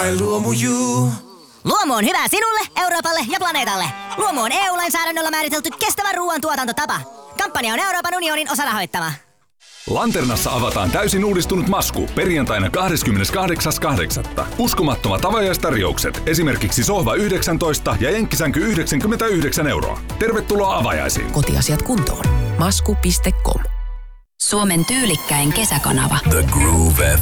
Luomu on hyvä sinulle, Euroopalle ja planeetalle. Luomu on EU-lainsäädännöllä määritelty kestävä ruoantuotantotapa. Kampanja on Euroopan unionin osarahoittama. Lanternassa avataan täysin uudistunut Masku perjantaina 28.8. Uskomattomat avajaistarjoukset, esimerkiksi sohva 19 ja jenkkisänky 99 €. Tervetuloa avajaisiin. Kotiasiat kuntoon. Masku.com. Suomen tyylikkäin kesäkanava. The Groove